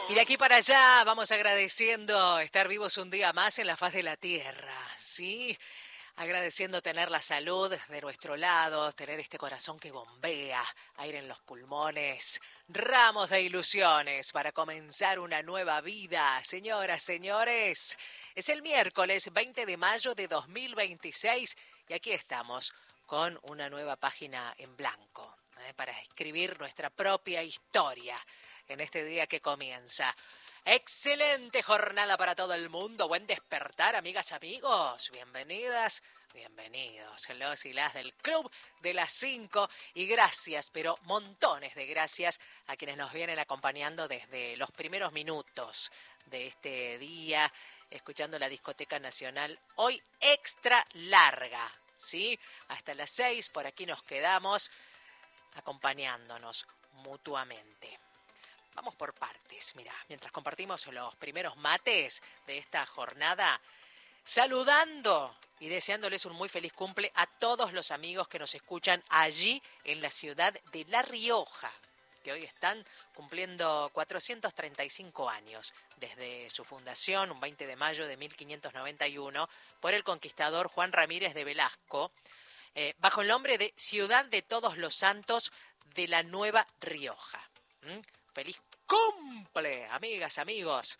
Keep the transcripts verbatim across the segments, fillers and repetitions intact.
Y de aquí para allá vamos agradeciendo estar vivos un día más en la faz de la tierra, ¿sí? Agradeciendo tener la salud de nuestro lado, tener este corazón que bombea, aire en los pulmones, ramos de ilusiones para comenzar una nueva vida. Señoras, señores, es el miércoles veinte de mayo de dos mil veintiséis y aquí estamos con una nueva página en blanco, ¿eh? Para escribir nuestra propia historia en este día que comienza. Excelente jornada para todo el mundo. Buen despertar, amigas, amigos. Bienvenidas, bienvenidos. Los y las del Club de las cinco. Y gracias, pero montones de gracias a quienes nos vienen acompañando desde los primeros minutos de este día, escuchando la Discoteca Nacional. Hoy extra larga, ¿sí? Hasta las seis, por aquí nos quedamos acompañándonos mutuamente. Vamos por partes, mira, mientras compartimos los primeros mates de esta jornada, saludando y deseándoles un muy feliz cumple a todos los amigos que nos escuchan allí en la ciudad de La Rioja, que hoy están cumpliendo cuatrocientos treinta y cinco años desde su fundación, un veinte de mayo de mil quinientos noventa y uno, por el conquistador Juan Ramírez de Velasco, eh, bajo el nombre de Ciudad de Todos los Santos de la Nueva Rioja. ¿Mm? ¡Feliz cumple, amigas, amigos!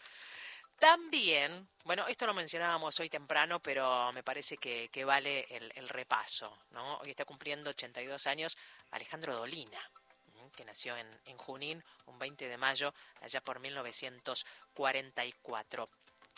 También, bueno, esto lo mencionábamos hoy temprano, pero me parece que, que vale el, el repaso, ¿no? Hoy está cumpliendo ochenta y dos años Alejandro Dolina, que nació en, en Junín un veinte de mayo, allá por mil novecientos cuarenta y cuatro.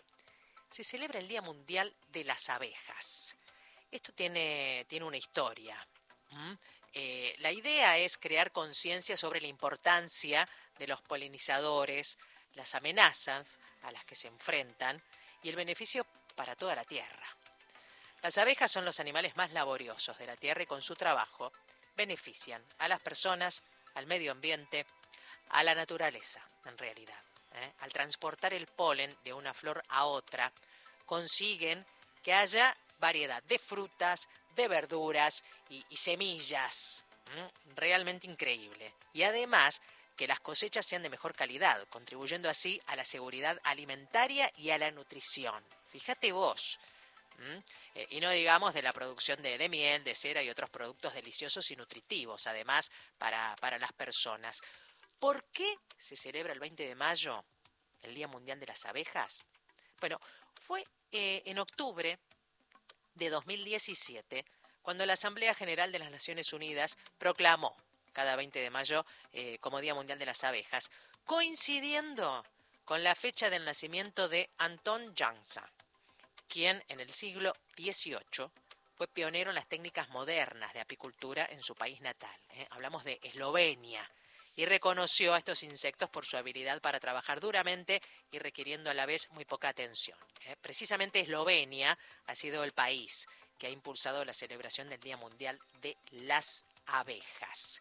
Se celebra el Día Mundial de las Abejas. Esto tiene, tiene una historia. ¿Mm? Eh, la idea es crear conciencia sobre la importancia de los polinizadores, las amenazas a las que se enfrentan y el beneficio para toda la tierra. Las abejas son los animales más laboriosos de la tierra y con su trabajo benefician a las personas, al medio ambiente, a la naturaleza, en realidad. ¿eh? Al transportar el polen de una flor a otra, consiguen que haya variedad de frutas, de verduras y, y semillas. ¿Mm? Realmente increíble. Y además que las cosechas sean de mejor calidad, contribuyendo así a la seguridad alimentaria y a la nutrición. Fíjate vos. ¿Mm? Eh, y no digamos de la producción de, de miel, de cera y otros productos deliciosos y nutritivos, además, para, para las personas. ¿Por qué se celebra el veinte de mayo, el Día Mundial de las Abejas? Bueno, fue eh, en octubre de dos mil diecisiete, cuando la Asamblea General de las Naciones Unidas proclamó cada veinte de mayo eh, como Día Mundial de las Abejas, coincidiendo con la fecha del nacimiento de Anton Jansa, quien en el siglo dieciocho fue pionero en las técnicas modernas de apicultura en su país natal. ¿eh? Hablamos de Eslovenia, y reconoció a estos insectos por su habilidad para trabajar duramente y requiriendo a la vez muy poca atención. ¿eh? Precisamente Eslovenia ha sido el país que ha impulsado la celebración del Día Mundial de las Abejas.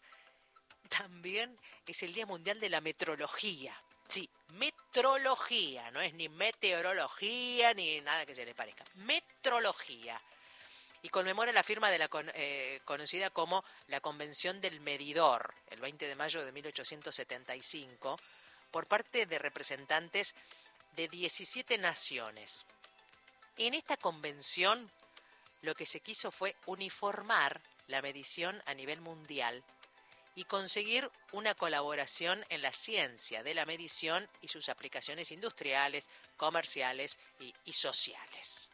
También es el Día Mundial de la Metrología. Sí, metrología, no es ni meteorología ni nada que se le parezca. Metrología. Y conmemora la firma de la con, eh, conocida como la Convención del Medidor, el veinte de mayo de mil ochocientos setenta y cinco, por parte de representantes de diecisiete naciones. En esta convención lo que se quiso fue uniformar la medición a nivel mundial y conseguir una colaboración en la ciencia de la medición y sus aplicaciones industriales, comerciales y, y sociales.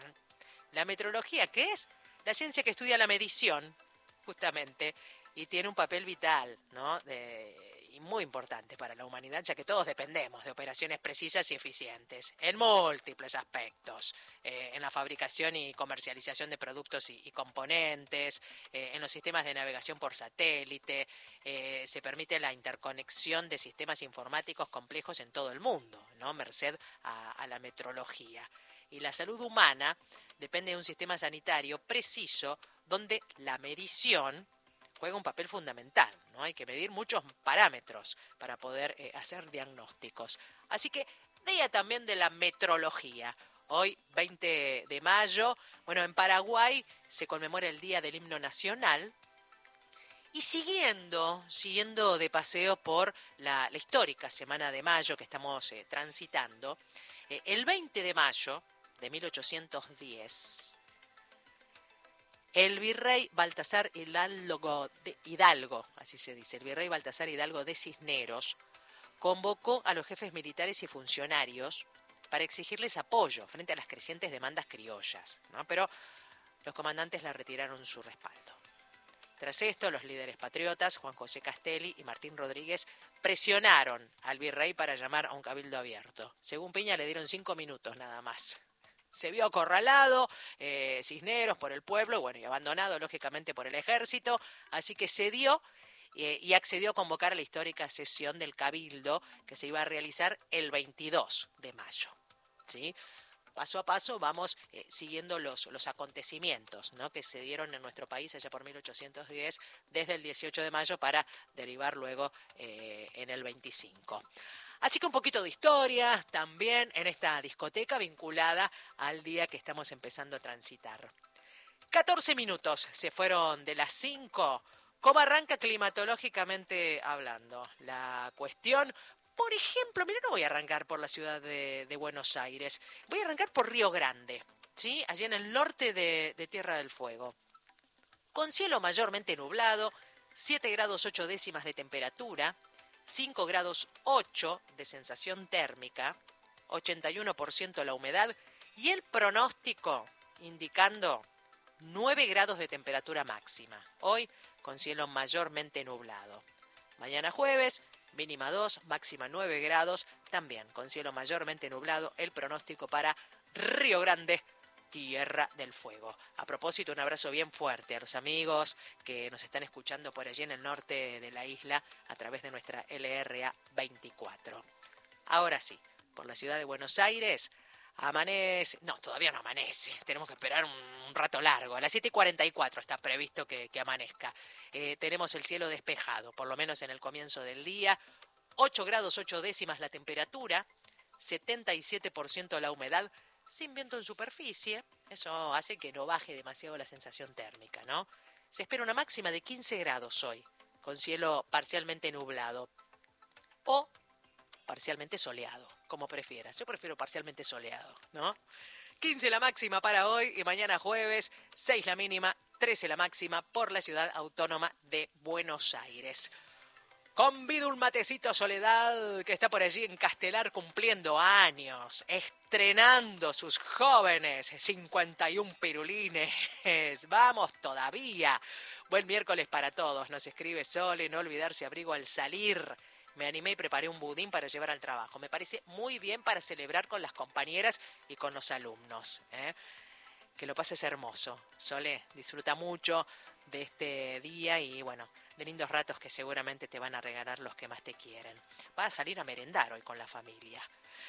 La metrología, ¿qué es? La ciencia que estudia la medición, justamente, y tiene un papel vital, ¿no? De, y muy importante para la humanidad, ya que todos dependemos de operaciones precisas y eficientes, en múltiples aspectos, eh, en la fabricación y comercialización de productos y, y componentes, eh, en los sistemas de navegación por satélite, eh, se permite la interconexión de sistemas informáticos complejos en todo el mundo, ¿no? Merced a, a la metrología. Y la salud humana depende de un sistema sanitario preciso donde la medición juega un papel fundamental, ¿no? Hay que medir muchos parámetros para poder eh, hacer diagnósticos. Así que, día también de la metrología. Hoy, veinte de mayo, bueno, en Paraguay se conmemora el Día del Himno Nacional Y siguiendo, siguiendo de paseo por la, la histórica Semana de Mayo que estamos eh, transitando, eh, el veinte de mayo de mil ochocientos diez, el virrey Baltasar Hidalgo, de, Hidalgo, así se dice, el virrey Baltasar Hidalgo de Cisneros, convocó a los jefes militares y funcionarios para exigirles apoyo frente a las crecientes demandas criollas, ¿no? Pero los comandantes le retiraron su respaldo. Tras esto, los líderes patriotas, Juan José Castelli y Martín Rodríguez, presionaron al virrey para llamar a un cabildo abierto. Según Piña, le dieron cinco minutos nada más. Se vio acorralado, eh, Cisneros, por el pueblo, bueno, y abandonado, lógicamente, por el ejército, así que cedió eh, y accedió a convocar a la histórica sesión del cabildo que se iba a realizar el veintidós de mayo, ¿sí? Paso a paso vamos eh, siguiendo los, los acontecimientos, ¿no?, que se dieron en nuestro país allá por mil ochocientos diez, desde el dieciocho de mayo para derivar luego eh, en el veinticinco. Así que un poquito de historia también en esta discoteca vinculada al día que estamos empezando a transitar. catorce minutos se fueron de las cinco. ¿Cómo arranca climatológicamente hablando la cuestión? Por ejemplo, mira, no voy a arrancar por la ciudad de, de Buenos Aires, voy a arrancar por Río Grande, ¿sí? Allí en el norte de, de Tierra del Fuego. Con cielo mayormente nublado, siete grados ocho décimas de temperatura, cinco grados ocho de sensación térmica, ochenta y uno por ciento la humedad y el pronóstico indicando nueve grados de temperatura máxima. Hoy con cielo mayormente nublado. Mañana jueves, mínima dos, máxima nueve grados, también con cielo mayormente nublado, el pronóstico para Río Grande, Tierra del Fuego. A propósito, un abrazo bien fuerte a los amigos que nos están escuchando por allí en el norte de la isla a través de nuestra L R A veinticuatro. Ahora sí, por la ciudad de Buenos Aires, amanece, no, todavía no amanece, tenemos que esperar un, un rato largo, a las siete y cuarenta y cuatro está previsto que, que amanezca. Eh, tenemos el cielo despejado, por lo menos en el comienzo del día, ocho grados ocho décimas la temperatura, setenta y siete por ciento la humedad, sin viento en superficie, eso hace que no baje demasiado la sensación térmica, ¿no? Se espera una máxima de quince grados hoy, con cielo parcialmente nublado, o parcialmente soleado, como prefieras. Yo prefiero parcialmente soleado, ¿no? quince la máxima para hoy y mañana jueves, seis la mínima, trece la máxima por la ciudad autónoma de Buenos Aires. Convido un matecito Soledad, que está por allí en Castelar cumpliendo años, estrenando sus jóvenes cincuenta y un pirulines. Vamos todavía. Buen miércoles para todos, nos escribe Sole, no olvidarse abrigo al salir. Me animé y preparé un budín para llevar al trabajo. Me parece muy bien para celebrar con las compañeras y con los alumnos, ¿eh? Que lo pases hermoso. Sole, disfruta mucho de este día y, bueno, de lindos ratos que seguramente te van a regalar los que más te quieren. Vas a salir a merendar hoy con la familia.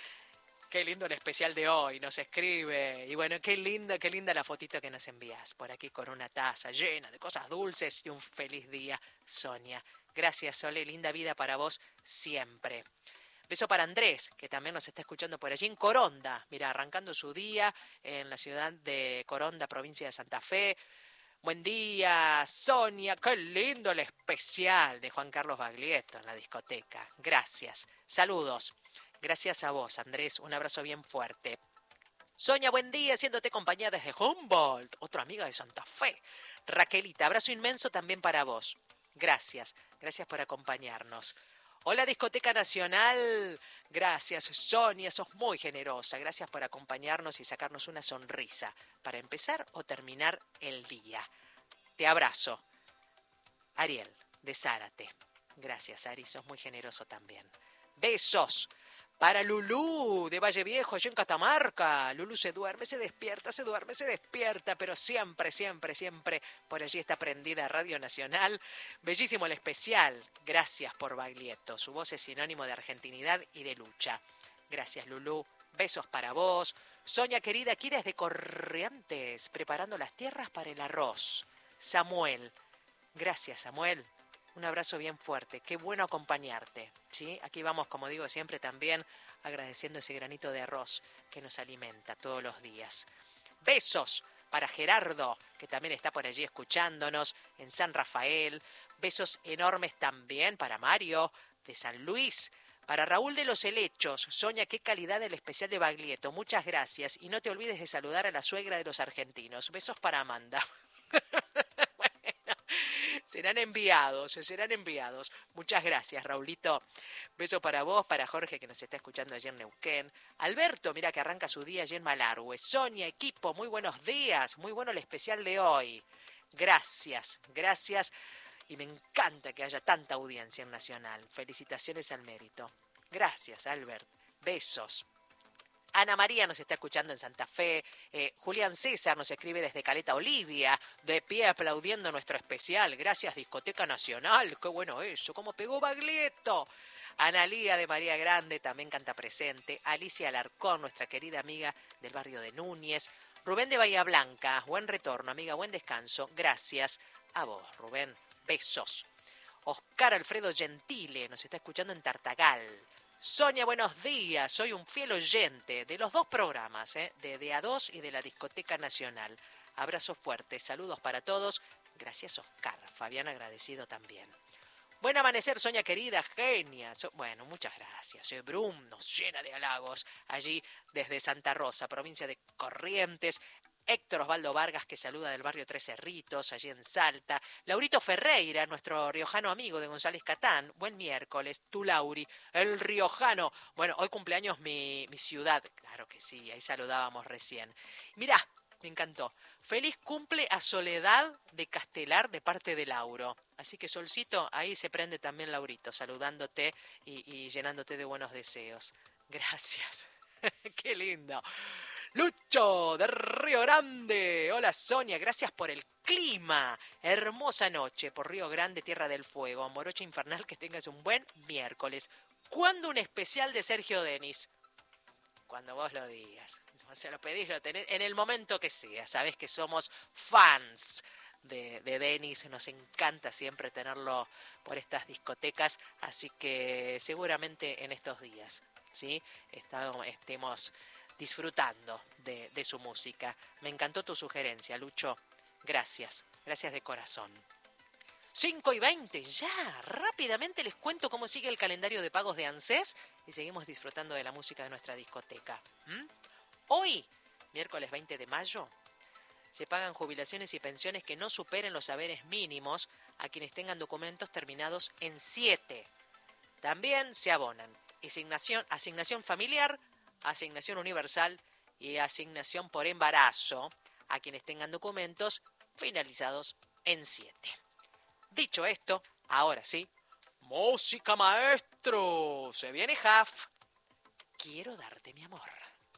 Qué lindo el especial de hoy, nos escribe. Y bueno, qué linda, qué linda la fotito que nos envías. Por aquí con una taza llena de cosas dulces y un feliz día, Sonia. Gracias, Sole, linda vida para vos siempre. Beso para Andrés, que también nos está escuchando por allí en Coronda. Mira, arrancando su día en la ciudad de Coronda, provincia de Santa Fe. Buen día, Sonia. Qué lindo el especial de Juan Carlos Baglietto en la discoteca. Gracias. Saludos. Gracias a vos, Andrés. Un abrazo bien fuerte. Sonia, buen día, haciéndote compañía desde Humboldt. Otra amiga de Santa Fe. Raquelita, abrazo inmenso también para vos. Gracias. Gracias por acompañarnos. Hola, Discoteca Nacional. Gracias, Sonia, sos muy generosa. Gracias por acompañarnos y sacarnos una sonrisa para empezar o terminar el día. Te abrazo. Ariel, de Zárate. Gracias, Ari, sos muy generoso también. Besos. Para Lulú, de Valle Viejo, allá en Catamarca. Lulú se duerme, se despierta, se duerme, se despierta, pero siempre, siempre, siempre por allí está prendida Radio Nacional. Bellísimo el especial. Gracias por Baglietto. Su voz es sinónimo de argentinidad y de lucha. Gracias, Lulú. Besos para vos. Sonia querida, aquí desde Corrientes, preparando las tierras para el arroz. Samuel. Gracias, Samuel. Un abrazo bien fuerte, qué bueno acompañarte, ¿sí? Aquí vamos, como digo siempre, también agradeciendo ese granito de arroz que nos alimenta todos los días. Besos para Gerardo, que también está por allí escuchándonos, en San Rafael. Besos enormes también para Mario, de San Luis. Para Raúl de los Helechos, Sonia, qué calidad el especial de Baglietto. Muchas gracias. Y no te olvides de saludar a la suegra de los argentinos. Besos para Amanda. Bueno, serán enviados, serán enviados. Muchas gracias, Raulito. Beso para vos, para Jorge, que nos está escuchando allí en Neuquén. Alberto, mira que arranca su día allí en Malargüe. Sonia, equipo, muy buenos días. Muy bueno el especial de hoy. Gracias, gracias. Y me encanta que haya tanta audiencia en Nacional. Felicitaciones al mérito. Gracias, Albert. Besos. Ana María nos está escuchando en Santa Fe. Eh, Julián César nos escribe desde Caleta Olivia, de pie aplaudiendo nuestro especial. Gracias, Discoteca Nacional. Qué bueno eso. ¿Cómo pegó Baglietto? Analía de María Grande también canta presente. Alicia Alarcón, nuestra querida amiga del barrio de Núñez. Rubén de Bahía Blanca. Buen retorno, amiga. Buen descanso. Gracias a vos, Rubén. Besos. Oscar Alfredo Gentile nos está escuchando en Tartagal. Sonia, buenos días. Soy un fiel oyente de los dos programas, ¿eh? de D A dos y de la Discoteca Nacional. Abrazo fuerte. Saludos para todos. Gracias, Oscar. Fabián agradecido también. Buen amanecer, Sonia querida, genia. So, bueno, muchas gracias. Eh, Brum nos llena de halagos allí desde Santa Rosa, provincia de Corrientes. Héctor Osvaldo Vargas, que saluda del barrio Tres Cerritos, allí en Salta. Laurito Ferreira, nuestro riojano amigo de González Catán. Buen miércoles. Tú, Lauri, el riojano. Bueno, hoy cumpleaños mi, mi ciudad. Claro que sí, ahí saludábamos recién. Mirá, me encantó. Feliz cumple a Soledad de Castelar de parte de Lauro. Así que, Solcito, ahí se prende también Laurito, saludándote y, y llenándote de buenos deseos. Gracias. Qué lindo. Lucho de Río Grande. Hola, Sonia, gracias por el clima. Hermosa noche por Río Grande, Tierra del Fuego. Morocha infernal, que tengas un buen miércoles. ¿Cuándo un especial de Sergio Denis? Cuando vos lo digas. O sea, lo pedís, lo tenés en el momento que sea. Sabés que somos fans de, de Denis. Nos encanta siempre tenerlo por estas discotecas. Así que seguramente en estos días, ¿sí? Estamos, estemos disfrutando de, de su música. Me encantó tu sugerencia, Lucho. Gracias, gracias de corazón. cinco y veinte, ya, rápidamente les cuento cómo sigue el calendario de pagos de ANSES y seguimos disfrutando de la música de nuestra discoteca. ¿Mm? Hoy, miércoles veinte de mayo, se pagan jubilaciones y pensiones que no superen los haberes mínimos a quienes tengan documentos terminados en siete. También se abonan asignación, asignación familiar, asignación universal y asignación por embarazo a quienes tengan documentos finalizados en siete. Dicho esto, ahora sí, música, maestro. Se viene Jaf. Quiero darte mi amor.